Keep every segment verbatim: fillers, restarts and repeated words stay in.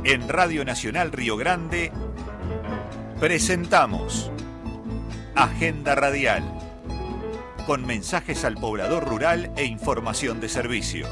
En Radio Nacional Río Grande presentamos Agenda Radial, con mensajes al poblador rural e información de servicio.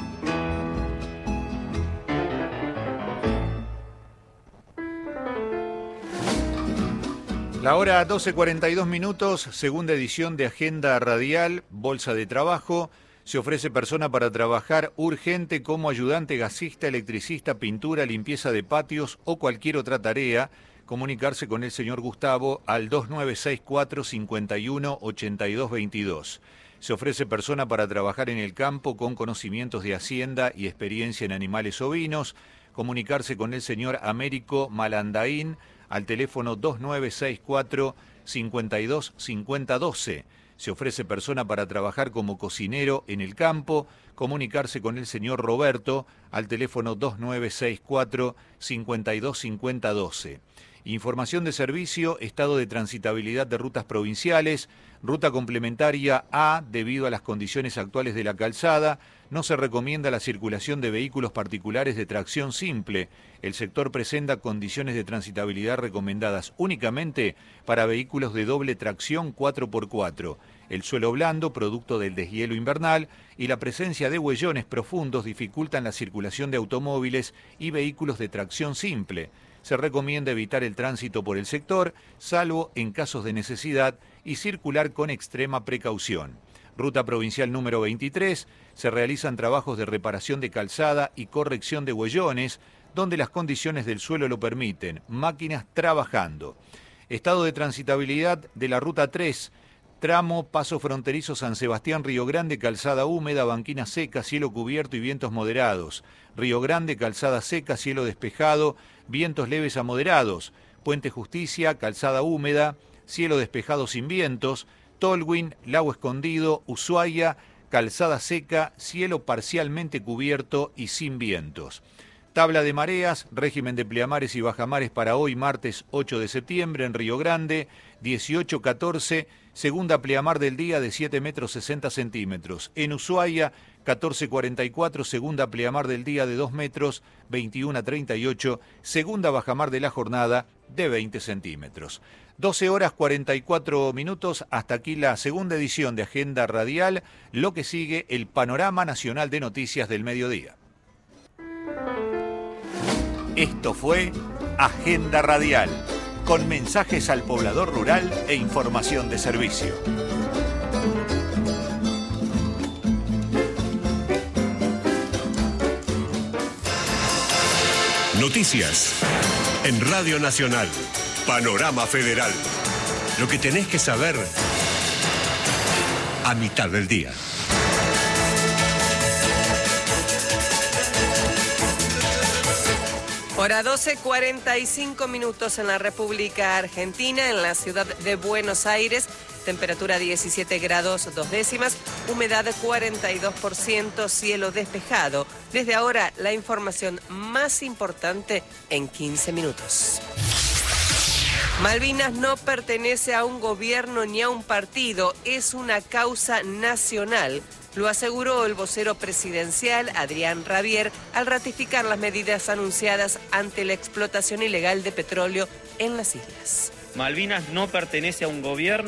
La hora doce cuarenta y dos minutos, segunda edición de Agenda Radial, Bolsa de Trabajo. Se ofrece persona para trabajar urgente como ayudante gasista, electricista, pintura, limpieza de patios o cualquier otra tarea. Comunicarse con el señor Gustavo al dos nueve seis cuatro, cinco uno, ocho dos dos dos. Se ofrece persona para trabajar en el campo con conocimientos de hacienda y experiencia en animales ovinos. Comunicarse con el señor Américo Malandaín al teléfono dos nueve seis cuatro, cinco dos cinco cero uno dos. Se ofrece persona para trabajar como cocinero en el campo. Comunicarse con el señor Roberto al teléfono dos nueve seis cuatro, cinco dos cinco cero uno dos. Información de servicio, estado de transitabilidad de rutas provinciales, ruta complementaria A, debido a las condiciones actuales de la calzada, no se recomienda la circulación de vehículos particulares de tracción simple. El sector presenta condiciones de transitabilidad recomendadas únicamente para vehículos de doble tracción cuatro por cuatro. El suelo blando, producto del deshielo invernal, y la presencia de huellones profundos dificultan la circulación de automóviles y vehículos de tracción simple. Se recomienda evitar el tránsito por el sector, salvo en casos de necesidad, y circular con extrema precaución. Ruta provincial número veintitrés, se realizan trabajos de reparación de calzada y corrección de huellones, donde las condiciones del suelo lo permiten, máquinas trabajando. Estado de transitabilidad de la ruta tres, tramo paso fronterizo San Sebastián, Río Grande, calzada húmeda, banquina seca, cielo cubierto y vientos moderados. Río Grande, calzada seca, cielo despejado, vientos leves a moderados. Puente Justicia, calzada húmeda, cielo despejado sin vientos. Tolwyn, Lago Escondido, Ushuaia, calzada seca, cielo parcialmente cubierto y sin vientos. Tabla de mareas, régimen de pleamares y bajamares para hoy, martes ocho de septiembre, en Río Grande, dieciocho catorce, segunda pleamar del día de siete metros sesenta centímetros. En Ushuaia, catorce cuarenta y cuatro, segunda pleamar del día de dos metros, veintiuno treinta y ocho, segunda bajamar de la jornada de veinte centímetros. doce horas cuarenta y cuatro minutos, hasta aquí la segunda edición de Agenda Radial, lo que sigue el panorama nacional de noticias del mediodía. Esto fue Agenda Radial, con mensajes al poblador rural e información de servicio. Noticias en Radio Nacional, Panorama Federal. Lo que tenés que saber a mitad del día. Hora doce cuarenta y cinco minutos en la República Argentina, en la ciudad de Buenos Aires. Temperatura diecisiete grados dos décimas, humedad cuarenta y dos por ciento, cielo despejado. Desde ahora, la información más importante en quince minutos. Malvinas no pertenece a un gobierno ni a un partido, es una causa nacional. Lo aseguró el vocero presidencial, Adrián Rabier, al ratificar las medidas anunciadas ante la explotación ilegal de petróleo en las islas. Malvinas no pertenece a un gobierno